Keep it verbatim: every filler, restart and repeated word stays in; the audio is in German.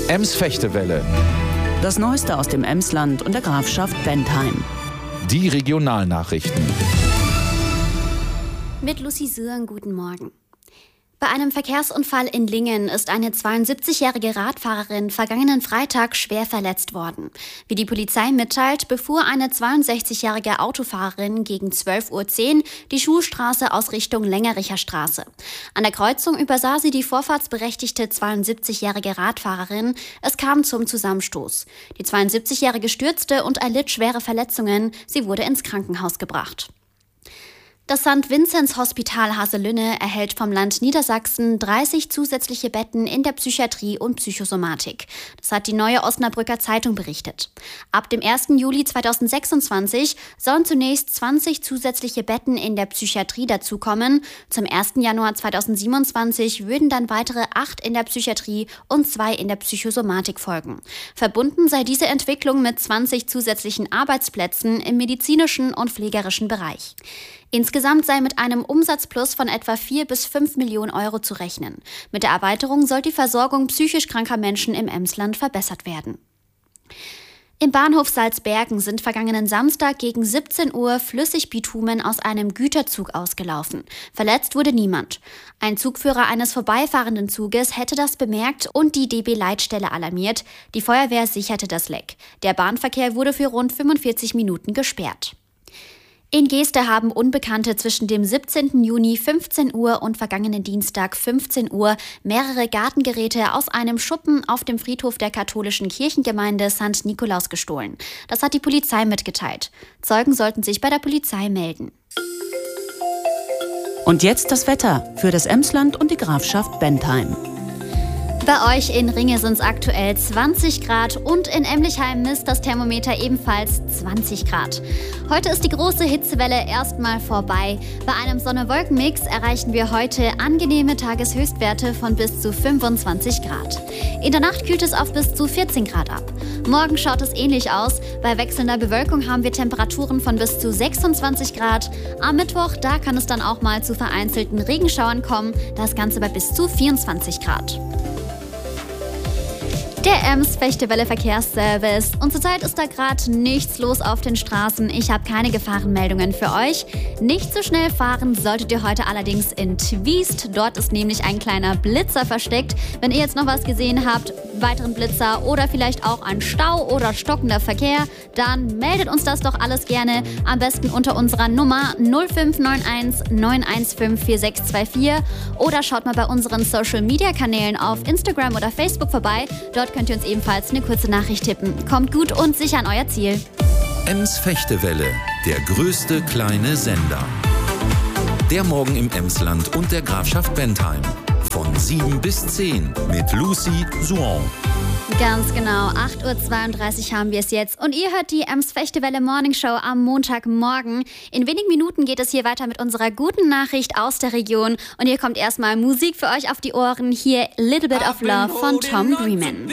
Ems-Fechtewelle. Das Neueste aus dem Emsland und der Grafschaft Bentheim. Die Regionalnachrichten. Mit Lucy Sören, guten Morgen. Bei einem Verkehrsunfall in Lingen ist eine zweiundsiebzigjährige Radfahrerin vergangenen Freitag schwer verletzt worden. Wie die Polizei mitteilt, befuhr eine zweiundsechzigjährige Autofahrerin gegen zwölf Uhr zehn die Schulstraße aus Richtung Längericher Straße. An der Kreuzung übersah sie die vorfahrtsberechtigte zweiundsiebzigjährige Radfahrerin. Es kam zum Zusammenstoß. Die zweiundsiebzigjährige stürzte und erlitt schwere Verletzungen. Sie wurde ins Krankenhaus gebracht. Das Sankt Vinzenz Hospital Haselünne erhält vom Land Niedersachsen dreißig zusätzliche Betten in der Psychiatrie und Psychosomatik. Das hat die Neue Osnabrücker Zeitung berichtet. Ab dem ersten Juli zweitausendsechsundzwanzig sollen zunächst zwanzig zusätzliche Betten in der Psychiatrie dazukommen. Zum ersten Januar zweitausendsiebenundzwanzig würden dann weitere acht in der Psychiatrie und zwei in der Psychosomatik folgen. Verbunden sei diese Entwicklung mit zwanzig zusätzlichen Arbeitsplätzen im medizinischen und pflegerischen Bereich. Insgesamt sei mit einem Umsatzplus von etwa vier bis fünf Millionen Euro zu rechnen. Mit der Erweiterung soll die Versorgung psychisch kranker Menschen im Emsland verbessert werden. Im Bahnhof Salzbergen sind vergangenen Samstag gegen siebzehn Uhr Flüssigbitumen aus einem Güterzug ausgelaufen. Verletzt wurde niemand. Ein Zugführer eines vorbeifahrenden Zuges hätte das bemerkt und die D B-Leitstelle alarmiert. Die Feuerwehr sicherte das Leck. Der Bahnverkehr wurde für rund fünfundvierzig Minuten gesperrt. In Geeste haben Unbekannte zwischen dem siebzehnten Juni fünfzehn Uhr und vergangenen Dienstag fünfzehn Uhr mehrere Gartengeräte aus einem Schuppen auf dem Friedhof der katholischen Kirchengemeinde Sankt Nikolaus gestohlen. Das hat die Polizei mitgeteilt. Zeugen sollten sich bei der Polizei melden. Und jetzt das Wetter für das Emsland und die Grafschaft Bentheim. Bei euch in Ringe sind es aktuell zwanzig Grad und in Emlichheim misst das Thermometer ebenfalls zwanzig Grad. Heute ist die große Hitzewelle erstmal vorbei. Bei einem Sonne-Wolken-Mix erreichen wir heute angenehme Tageshöchstwerte von bis zu fünfundzwanzig Grad. In der Nacht kühlt es auf bis zu vierzehn Grad ab. Morgen schaut es ähnlich aus. Bei wechselnder Bewölkung haben wir Temperaturen von bis zu sechsundzwanzig Grad. Am Mittwoch, da kann es dann auch mal zu vereinzelten Regenschauern kommen. Das Ganze bei bis zu vierundzwanzig Grad. Der Ems-Fechtewelle Verkehrsservice. Und zurzeit ist da gerade nichts los auf den Straßen. Ich habe keine Gefahrenmeldungen für euch. Nicht so schnell fahren solltet ihr heute allerdings in Twiest. Dort ist nämlich ein kleiner Blitzer versteckt. Wenn ihr jetzt noch was gesehen habt, weiteren Blitzer oder vielleicht auch ein Stau oder stockender Verkehr, dann meldet uns das doch alles gerne. Am besten unter unserer Nummer null fünf neun eins neun eins fünf vier sechs zwei vier oder schaut mal bei unseren Social-Media-Kanälen auf Instagram oder Facebook vorbei. Dort könnt ihr uns ebenfalls eine kurze Nachricht tippen. Kommt gut und sicher an euer Ziel. Ems-Fechtewelle, der größte kleine Sender. Der Morgen im Emsland und der Grafschaft Bentheim. Von sieben bis zehn mit Lucy Sören. Ganz genau, acht Uhr zweiunddreißig haben wir es jetzt. Und ihr hört die Ems-Fechtewelle Morning Show am Montagmorgen. In wenigen Minuten geht es hier weiter mit unserer guten Nachricht aus der Region. Und hier kommt erstmal Musik für euch auf die Ohren. Hier Little Bit of Love von Tom Greenman.